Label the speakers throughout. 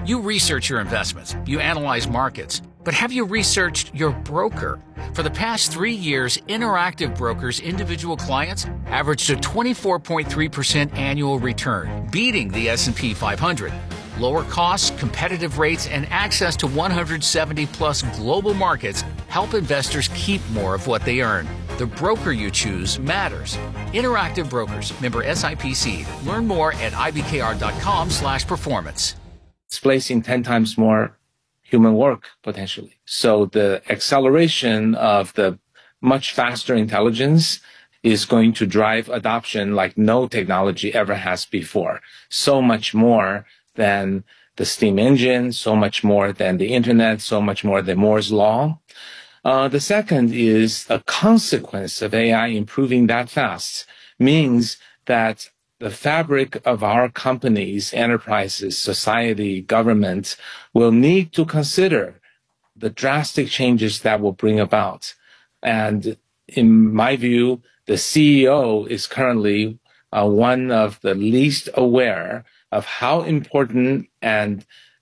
Speaker 1: You research your investments, you analyze markets, but have you researched your broker? For the past 3 years, Interactive Brokers' individual clients averaged a 24.3% annual return, beating the S&P 500. Lower costs, competitive rates, and access to 170-plus global markets help investors keep more of what they earn. The broker you choose matters. Interactive Brokers, member SIPC. Learn more at ibkr.com/performance.
Speaker 2: Displacing 10 times more human work, potentially. So the acceleration of the much faster intelligence is going to drive adoption like no technology ever has before. So much more than the steam engine, so much more than the internet, so much more than Moore's law. The second is a consequence of AI improving that fast means that the fabric of our companies, enterprises, society, government will need to consider the drastic changes that will bring about. And in my view, the CEO is currently one of the least aware of how important and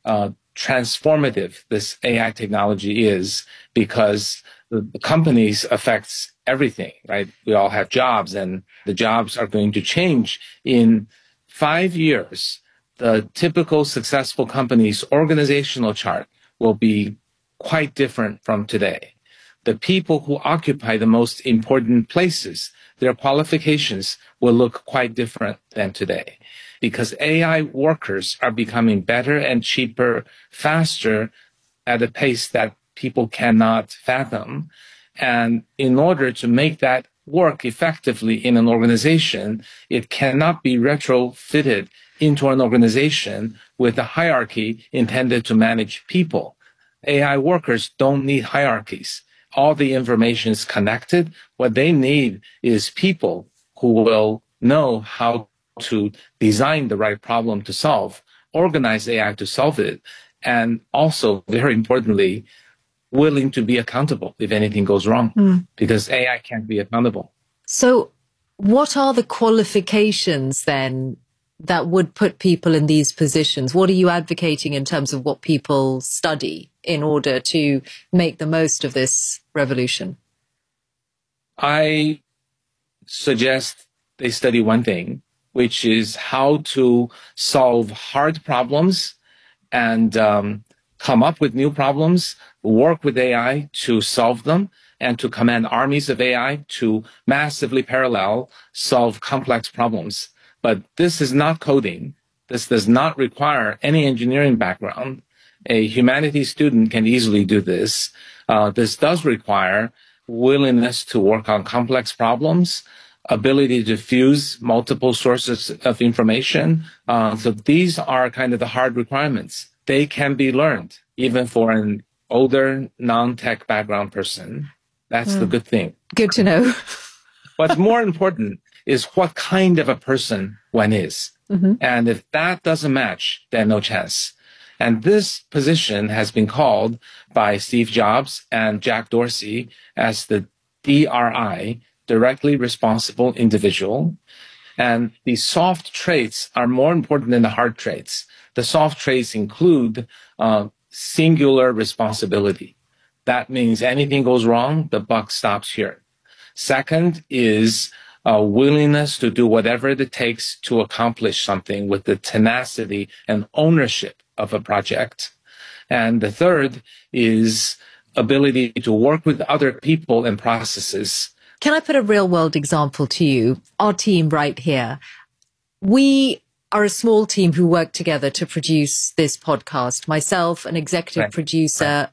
Speaker 2: transformative this AI technology is, because the companies affects everything, right? We all have jobs, and the jobs are going to change. In 5 years, the typical successful company's organizational chart will be quite different from today. The people who occupy the most important places, their qualifications will look quite different than today, because AI workers are becoming better and cheaper, faster, at a pace that people cannot fathom. And in order to make that work effectively in an organization, it cannot be retrofitted into an organization with a hierarchy intended to manage people. AI workers don't need hierarchies. All the information is connected. What they need is people who will know how to design the right problem to solve, organize AI to solve it, and also, very importantly, willing to be accountable if anything goes wrong, because AI can't be accountable.
Speaker 3: So what are the qualifications then that would put people in these positions? What are you advocating in terms of what people study in order to make the most of this revolution?
Speaker 2: I suggest they study one thing, which is how to solve hard problems and come up with new problems, work with AI to solve them, and to command armies of AI to massively parallel solve complex problems. But this is not coding. This does not require any engineering background. A humanities student can easily do this. This does require willingness to work on complex problems, ability to fuse multiple sources of information. So these are kind of the hard requirements. They can be learned, even for an older, non-tech background person. That's the good thing.
Speaker 3: Good to know.
Speaker 2: What's more important is what kind of a person one is. And if that doesn't match, then no chance. And this position has been called by Steve Jobs and Jack Dorsey as the DRI, directly responsible individual. And the soft traits are more important than the hard traits. The soft traits include singular responsibility. That means anything goes wrong, the buck stops here. Second is willingness to do whatever it takes to accomplish something with the tenacity and ownership of a project. And the third is ability to work with other people and processes.
Speaker 3: Can I put a real world example to you? Our team right here, we are a small team who work together to produce this podcast. Myself, an executive producer,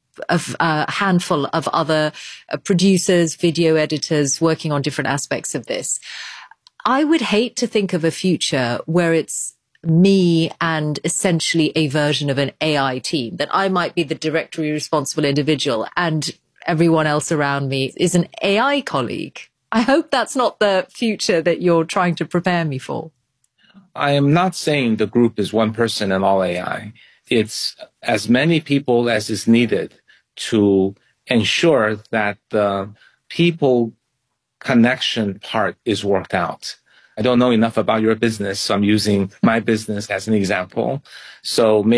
Speaker 3: a handful of other producers, video editors working on different aspects of this. I would hate to think of a future where it's me and essentially a version of an AI team, that I might be the directly responsible individual and everyone else around me is an AI colleague. I hope that's not the future that you're trying to prepare me for.
Speaker 2: I am not saying the group is one person and all AI. It's as many people as is needed to ensure that the people connection part is worked out. I don't know enough about your business, so I'm using my business as an example. So maybe